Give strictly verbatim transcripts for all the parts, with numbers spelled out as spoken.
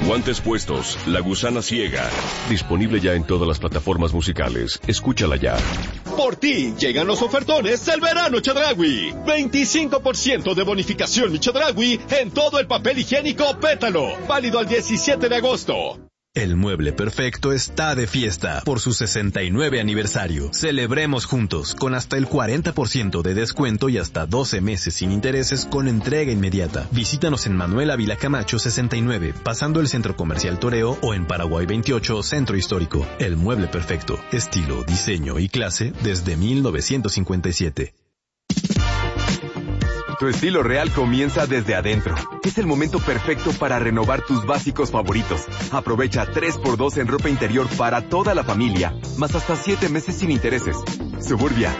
Guantes puestos, La gusana ciega. Disponible ya en todas las plataformas musicales. Escúchala ya. Por ti llegan los ofertones del verano Chedraui. veinticinco por ciento de bonificación Chedraui en todo el papel higiénico Pétalo. Válido al diecisiete de agosto. El Mueble Perfecto está de fiesta por su sesenta y nueve aniversario. Celebremos juntos con hasta el cuarenta por ciento de descuento y hasta doce meses sin intereses con entrega inmediata. Visítanos en Manuel Ávila Camacho sesenta y nueve, pasando el Centro Comercial Toreo, o en Paraguay veintiocho, Centro Histórico. El Mueble Perfecto, estilo, diseño y clase desde mil novecientos cincuenta y siete. Tu estilo real comienza desde adentro. Es el momento perfecto para renovar tus básicos favoritos. Aprovecha tres por dos en ropa interior para toda la familia, más hasta siete meses sin intereses. Suburbia.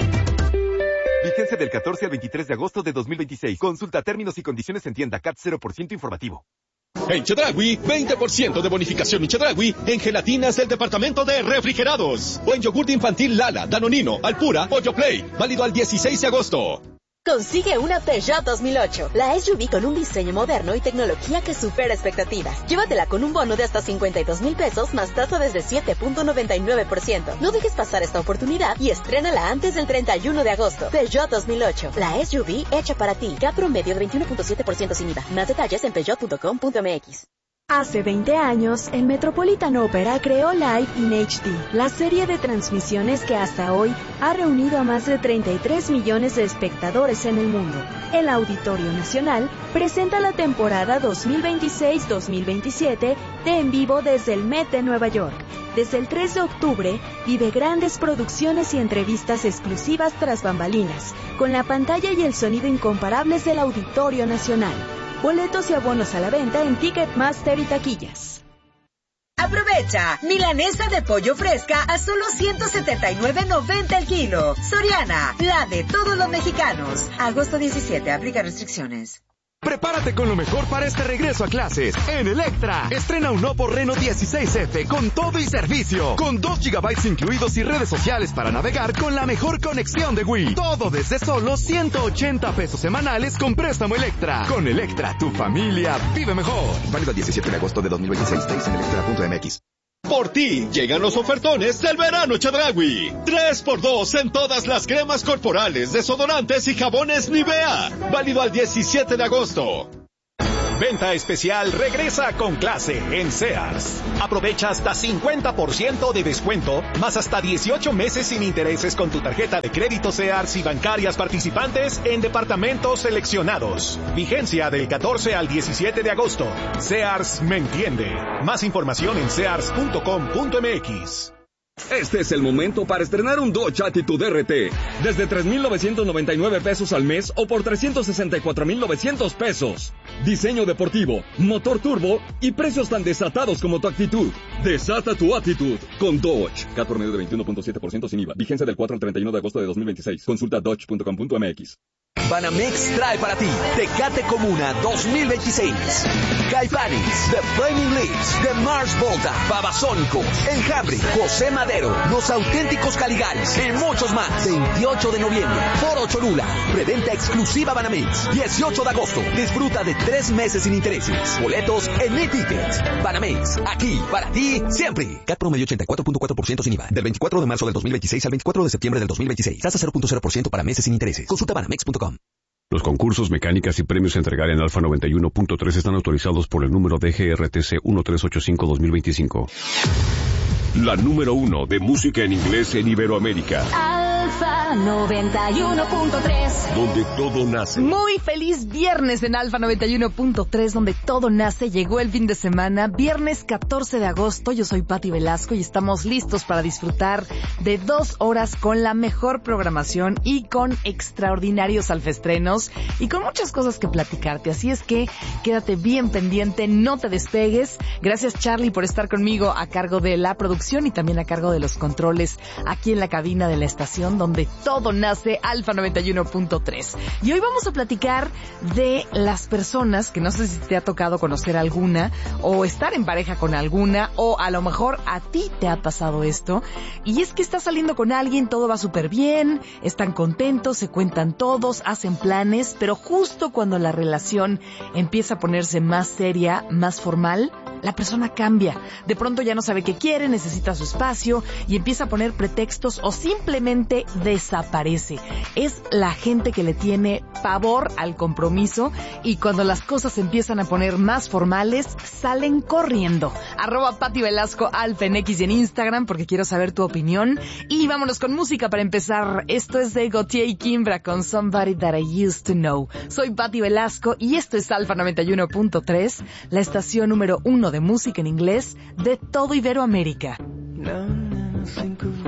Vigencia del catorce al veintitrés de agosto de dos mil veintiséis. Consulta términos y condiciones en tienda. C A T cero por ciento informativo. En Chedraui, veinte por ciento de bonificación en Chedraui en gelatinas del departamento de refrigerados. O en yogur infantil Lala, Danonino, Alpura o Yoplay. Válido al dieciséis de agosto. Consigue una Peugeot dos mil ocho, la S U V con un diseño moderno y tecnología que supera expectativas. Llévatela con un bono de hasta cincuenta y dos mil pesos más tasa desde siete punto noventa y nueve por ciento. No dejes pasar esta oportunidad y estrénala antes del treinta y uno de agosto. Peugeot dos mil ocho, la S U V hecha para ti. C A T promedio de veintiuno punto siete por ciento sin I V A. Más detalles en peugeot punto com punto m x. Hace veinte años, el Metropolitan Opera creó Live in H D, la serie de transmisiones que hasta hoy ha reunido a más de treinta y tres millones de espectadores en el mundo. El Auditorio Nacional presenta la temporada dos mil veintiséis dos mil veintisiete de En Vivo desde el Met de Nueva York. Desde el tres de octubre, vive grandes producciones y entrevistas exclusivas tras bambalinas, con la pantalla y el sonido incomparables del Auditorio Nacional. Boletos y abonos a la venta en Ticketmaster y taquillas. Aprovecha, milanesa de pollo fresca a solo ciento setenta y nueve noventa el kilo. Soriana, la de todos los mexicanos. Agosto diecisiete, aplica restricciones. Prepárate con lo mejor para este regreso a clases. En Electra, estrena un Oppo Reno dieciséis F con todo y servicio. Con dos gigabytes incluidos y redes sociales para navegar con la mejor conexión de Wii. Todo desde solo ciento ochenta pesos semanales con préstamo Electra. Con Electra, tu familia vive mejor. Válido el diecisiete de agosto de dos mil veintiséis. Detalles en electra punto m x. Por ti llegan los ofertones del verano Chedraui. tres por dos en todas las cremas corporales, desodorantes y jabones Nivea. Válido al diecisiete de agosto. Venta especial regresa con clase en Sears. Aprovecha hasta cincuenta por ciento de descuento, más hasta dieciocho meses sin intereses con tu tarjeta de crédito Sears y bancarias participantes en departamentos seleccionados. Vigencia del catorce al diecisiete de agosto. Sears me entiende. Más información en sears punto com punto m x. Este es el momento para estrenar un Dodge Attitude R T. Desde tres mil novecientos noventa y nueve pesos al mes o por trescientos sesenta y cuatro mil novecientos pesos. Diseño deportivo, motor turbo y precios tan desatados como tu actitud. Desata tu Attitude con Dodge. C A T promedio de veintiuno punto siete por ciento sin I V A. Vigencia del cuatro al treinta y uno de agosto de dos mil veintiséis. Consulta dodge punto com punto m x. Banamex trae para ti Tecate Comuna dos mil veintiséis. Caifanes, The Flaming Lips, The Mars Volta, Babasónicos, Enjambre, José Madero, Los Auténticos Caligaris y muchos más. veintiocho de noviembre, Foro Cholula. Preventa exclusiva Banamex. dieciocho de agosto. Disfruta de tres meses sin intereses. Boletos en e-tickets. Banamex, aquí, para ti, siempre. C A T promedio ochenta y cuatro punto cuatro por ciento sin I V A. Del veinticuatro de marzo del dos mil veintiséis al veinticuatro de septiembre del dos mil veintiséis. Tasa cero punto cero por ciento para meses sin intereses. Consulta banamex punto com. Los concursos, mecánicas y premios a entregar en Alfa noventa y uno punto tres están autorizados por el número D G R T C uno tres ocho cinco dos mil veinticinco. La número uno de música en inglés en Iberoamérica. Alfa noventa y uno punto tres. Donde todo nace. Muy feliz viernes en Alfa noventa y uno punto tres, donde todo nace. Llegó el fin de semana, viernes catorce de agosto. Yo soy Pati Velasco y estamos listos para disfrutar de dos horas con la mejor programación y con extraordinarios alfestrenos y con muchas cosas que platicarte. Así es que quédate bien pendiente, no te despegues. Gracias, Charlie, por estar conmigo a cargo de la producción y también a cargo de los controles aquí en la cabina de la estación donde todo nace, Alfa noventa y uno punto tres. Y hoy vamos a platicar de las personas que no sé si te ha tocado conocer alguna o estar en pareja con alguna o a lo mejor a ti te ha pasado esto y es que estás saliendo con alguien, todo va súper bien, están contentos, se cuentan todos, hacen planes, pero justo cuando la relación empieza a ponerse más seria, más formal, la persona cambia. De pronto ya no sabe qué quiere, necesita su espacio y empieza a poner pretextos o simplemente desaparece. Es la gente que le tiene pavor al compromiso y cuando las cosas se empiezan a poner más formales, salen corriendo. Arroba Pati Velasco Alfa en X y en Instagram porque quiero saber tu opinión. Y vámonos con música para empezar. Esto es de Gautier y Kimbra con Somebody That I Used to Know. Soy Pati Velasco y esto es Alfa noventa y uno punto tres, la estación número uno de música en inglés de todo Iberoamérica. No, no, think of